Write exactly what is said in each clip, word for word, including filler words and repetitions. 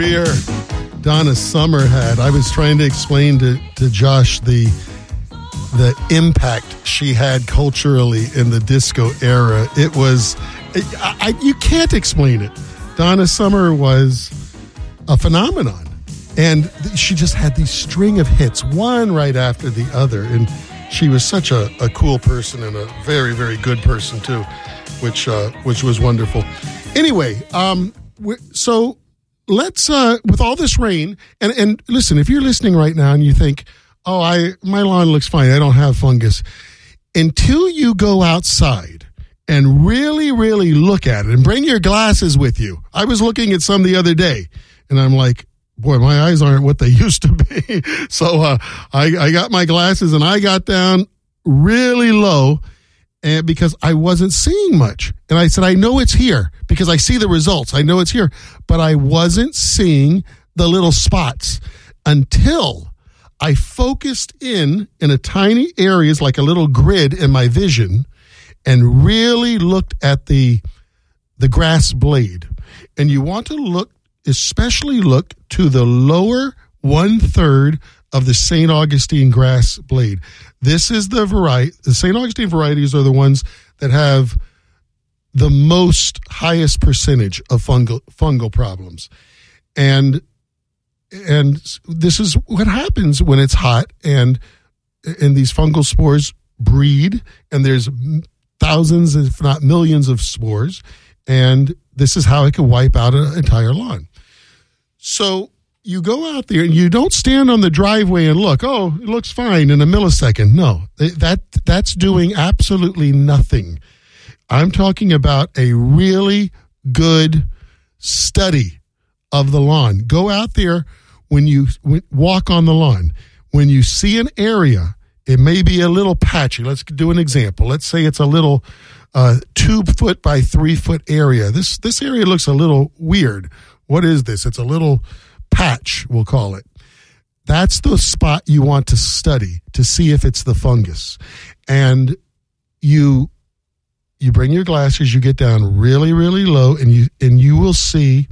career Donna Summer had. I was trying to explain to, to Josh the the impact she had culturally in the disco era. It was, I, I, you can't explain it. Donna Summer was a phenomenon. And she just had these string of hits, one right after the other. And she was such a, a cool person and a very, very good person, too, which uh, which was wonderful. Anyway, um, so let's, uh, with all this rain, and, and listen, if you're listening right now and you think, oh, I my lawn looks fine, I don't have fungus, until you go outside and really, really look at it and bring your glasses with you. I was looking at some the other day, and I'm like, boy, my eyes aren't what they used to be. So uh, I, I got my glasses, and I got down really low, and because I wasn't seeing much. And I said, I know it's here because I see the results. I know it's here. But I wasn't seeing the little spots until I focused in in a tiny areas, like a little grid in my vision, and really looked at the the grass blade. And you want to look, especially look to the lower one third of the Saint Augustine grass blade. This is the variety. The Saint Augustine varieties are the ones that have the most highest percentage of fungal fungal problems. And and this is what happens when it's hot and and these fungal spores breed, and there's thousands, if not millions, of spores, and this is how it can wipe out an entire lawn. So you go out there and you don't stand on the driveway and look, oh, it looks fine in a millisecond. No, that that's doing absolutely nothing. I'm talking about a really good study of the lawn. Go out there when you walk on the lawn. When you see an area, it may be a little patchy. Let's do an example. Let's say it's a little uh, two foot by three foot area. This this area looks a little weird. What is this? It's a little patch, we'll call it. That's the spot you want to study to see if it's the fungus. And you you bring your glasses, you get down really, really low, and you and you will see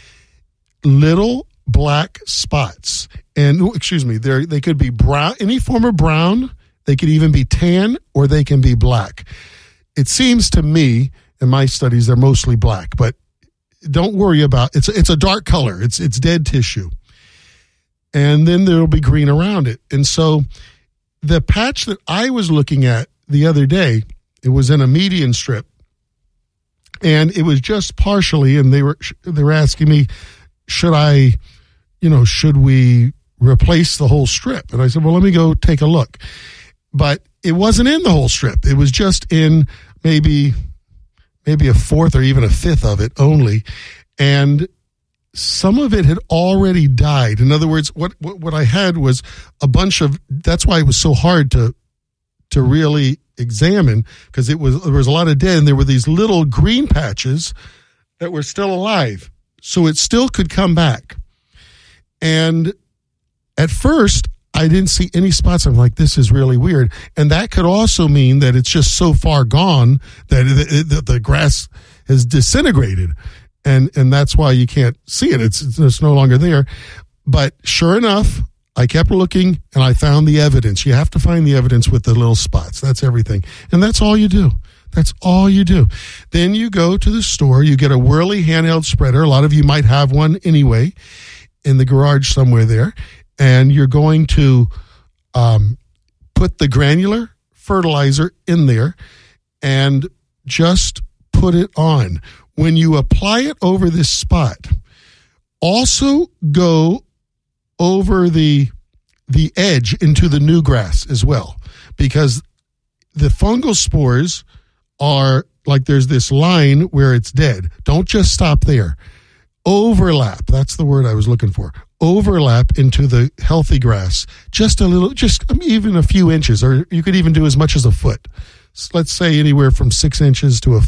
little black spots. And oh, excuse me, they they could be brown, any form of brown. They could even be tan, or they can be black. It seems to me, in my studies, they're mostly black, but don't worry about it's it's a dark color. It's it's dead tissue. And then there'll be green around it. And so the patch that I was looking at the other day, it was in a median strip, and it was just partially, and they were they were asking me, should I, you know, should we replace the whole strip? And I said, well, let me go take a look. But it wasn't in the whole strip. It was just in maybe maybe a fourth or even a fifth of it only. And some of it had already died. In other words, what, what, what I had was a bunch of, that's why it was so hard to to really examine, because it was there was a lot of dead, and there were these little green patches that were still alive. So it still could come back. And at first, I didn't see any spots. I'm like, this is really weird. And that could also mean that it's just so far gone that it, it, the grass has disintegrated. And and that's why you can't see it. It's, it's it's no longer there. But sure enough, I kept looking, and I found the evidence. You have to find the evidence with the little spots. That's everything. And that's all you do. That's all you do. Then you go to the store. You get a Whirly handheld spreader. A lot of you might have one anyway in the garage somewhere there. And you're going to um, put the granular fertilizer in there and just put it on. When you apply it over this spot, also go over the the edge into the new grass as well, because the fungal spores are like, there's this line where it's dead. Don't just stop there. Overlap. That's the word I was looking for. Overlap into the healthy grass. Just a little, just even a few inches, or you could even do as much as a foot. Let's say anywhere from six inches to a